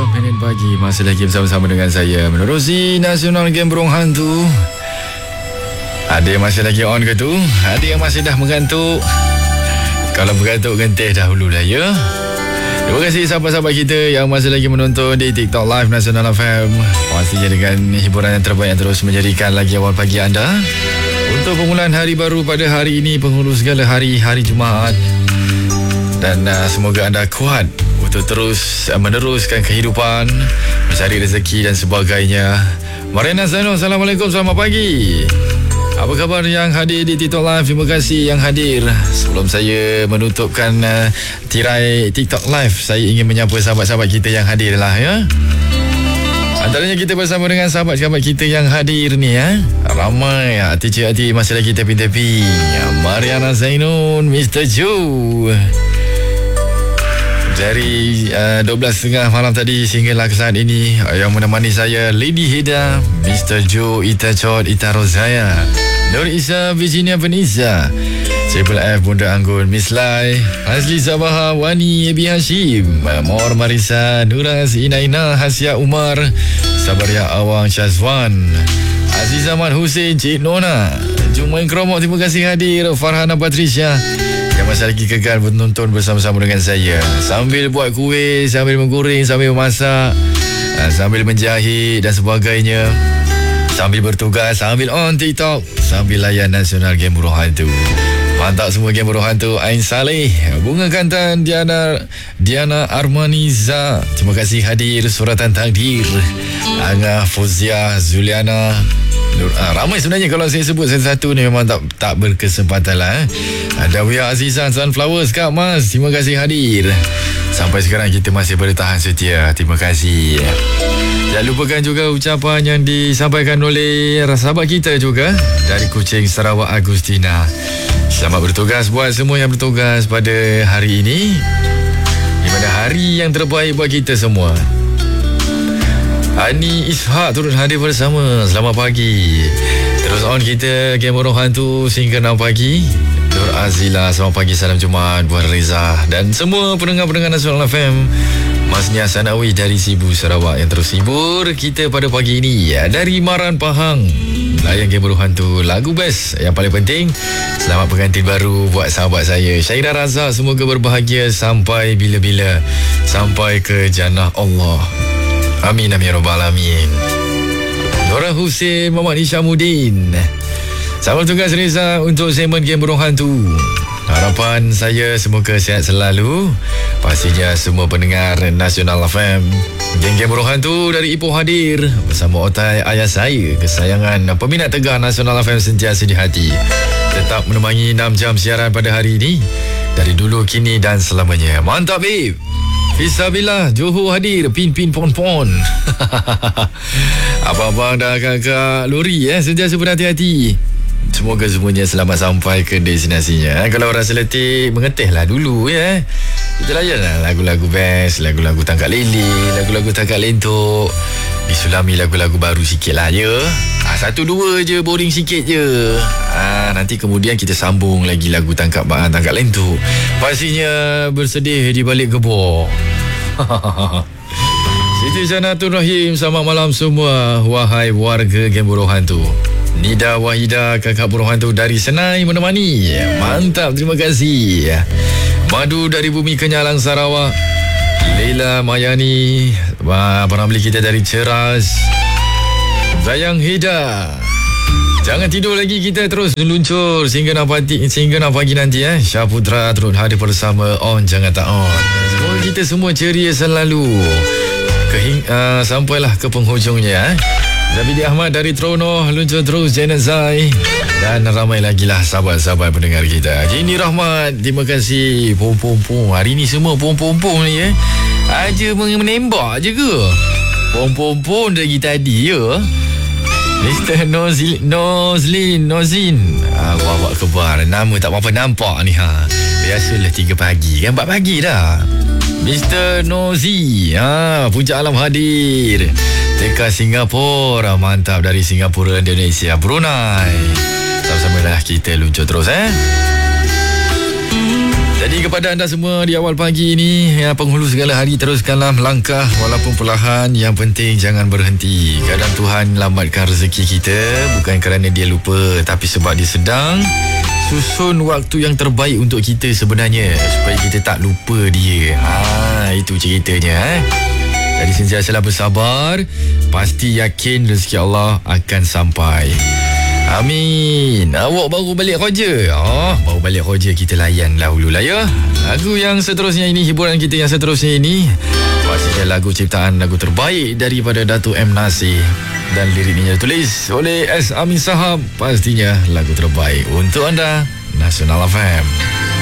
minit pagi. Masih lagi bersama-sama dengan saya menerusi Nasional Game Burung Hantu. Ada yang masih lagi on ke tu? Ada yang masih dah mengantuk? Kalau mengantuk, gentih dahululah ya. Terima kasih sahabat-sahabat kita yang masih lagi menonton di TikTok Live Nasional FM. Pastinya dengan hiburan yang terbaik yang terus menjadikan lagi awal pagi anda. Untuk permulaan hari baru pada hari ini, penghulu segala hari Jumaat. Dan semoga anda kuat untuk terus meneruskan kehidupan, mencari rezeki dan sebagainya. Mariana Zainul, Assalamualaikum, selamat pagi. Apa khabar yang hadir di TikTok Live? Terima kasih yang hadir. Sebelum saya menutupkan tirai TikTok Live, saya ingin menyapa sahabat-sahabat kita yang hadir lah ya. Antaranya kita bersama dengan sahabat-sahabat kita yang hadir ni ya. Ramai artis-artis masih lagi tepi-tepi. Mariana Zainul, Mr. Joe. Dari 12.30 malam tadi sehinggalah ke saat ini, yang menemani saya Lady Hida, Mr. Joe, Ita Chot, Ita Rozaya, Nur Isa, Virginia Vanessa, Triple F, Bunda Anggun, Miss Lai, Azli Sabaha, Wani, Ebi Hashim, Mor Marisa, Nuraz, Ina, Hasya Umar, Sabaria Awang, Syazwan, Aziz Ahmad Hussein, Cik Nona, Jumain Kromok, terima kasih hadir, Farhana Patricia yang masih lagi kekal menonton bersama-sama dengan saya, sambil buat kuih, sambil menggoreng, sambil memasak, sambil menjahit dan sebagainya, sambil bertugas, sambil on TikTok, sambil layan Nasional Game Burung Hantu. Mantap semua Game Burung Hantu. Ain Saleh, Bunga Kantan, Diana Armaniza, terima kasih hadir. Suratan Takdir, Angah Fuzia, Zuliana, ramai sebenarnya kalau saya sebut satu-satu ni memang tak berkesempatan lah. Ada Wia Azizan, Sunflowers, Kak Mas, terima kasih hadir. Sampai sekarang kita masih bertahan setia. Terima kasih. Jangan lupakan juga ucapan yang disampaikan oleh sahabat kita juga dari Kuching, Sarawak, Agustina. Selamat bertugas buat semua yang bertugas pada hari ini, di mana hari yang terbaik buat kita semua. Ani Ishak turut hadir bersama. Selamat pagi. Terus on kita Game Burung Hantu sehingga 6 pagi. Nur Azila, selamat pagi, salam Jumaat buat Reza dan semua pendengar-pendengar Nasional FM. Masnya Sanawi dari Sibu, Sarawak yang terus hibur kita pada pagi ini ya, dari Maran Pahang. Layan Game Burung Hantu, lagu best yang paling penting. Selamat pengantin baru buat sahabat saya Syairah Razak, semoga berbahagia sampai bila-bila, sampai ke jannah Allah. Amin, amin, ya rabbal alamin. Nora Hussein, Muhammad Hishamuddin, selamat tugas Reza untuk segmen Game Burung Hantu. Harapan saya semoga sihat selalu. Pastinya semua pendengar Nasional FM. Game Burung Hantu dari Ipoh hadir bersama otai ayah saya kesayangan, peminat tegar Nasional FM sentiasa di hati. Tetap menemani 6 jam siaran pada hari ini, dari dulu, kini dan selamanya. Mantap babe. Fisabilillah, Johor hadir, pin-pin pon-pon. Abang-abang dan kakak lori sentiasa berhati-hati. Semoga semuanya selamat sampai ke destinasinya. Kalau rasa letih, mengetihlah dulu ya. Kita layanlah lagu-lagu best, lagu-lagu tangkap lili, lagu-lagu tangkap lentok. Disulami lagu-lagu baru sikit lah ya. Satu dua je, boring sikit je. Nanti kemudian kita sambung lagi lagu tangkap lentok. Pastinya bersedih di balik gebor. Siti Janatul Rahim, selamat malam semua. Wahai warga Game Burung Hantu. Nida Wahida, kakak Burung Hantu dari Senai menemani. Mantap, terima kasih. Madu dari Bumi Kenyalang, Sarawak. Leila Mayani, penambah kita dari Ceras. Zayang Hida, jangan tidur lagi, kita terus meluncur sehingga 6 pagi nanti Syah Putra turut hadir bersama On Jangan Tak On. Semoga kita semua ceria selalu sampailah ke penghujungnya. Zabidi Ahmad dari Tronoh, luncur terus. Janet Zai dan ramai lagi lah sahabat-sahabat pendengar kita. Jini Rahmat, terima kasih. Pom-pom-pom, hari ni semua pom-pom-pom ni aja menembak je ke? Pom-pom-pom dari tadi ya. Mr. Nozin, Wawak Kebar, nama tak apa nampak ni Biasalah 3 pagi kan, 4 pagi dah. Mr. Nozi, Puncak Alam hadir. TK Singapura, mantap, dari Singapura, Indonesia, Brunei. Sama-sama dah kita luncur terus Jadi kepada anda semua di awal pagi ini, penghulu segala hari, teruskanlah melangkah walaupun perlahan. Yang penting jangan berhenti. Kadang Tuhan lambatkan rezeki kita bukan kerana dia lupa, tapi sebab dia sedang susun waktu yang terbaik untuk kita sebenarnya, supaya kita tak lupa dia. Itu ceritanya. Jadi sentiasalah bersabar, pasti yakin rezeki Allah akan sampai. Amin. Awak baru balik kerja? Baru balik kerja, kita layan dahululah ya. Lagu yang seterusnya ini, hiburan kita yang seterusnya ini, pastinya lagu ciptaan, lagu terbaik daripada Datuk M. Nasir. Dan liriknya ditulis oleh S. Amin Sahab. Pastinya lagu terbaik untuk anda, Nasional FM.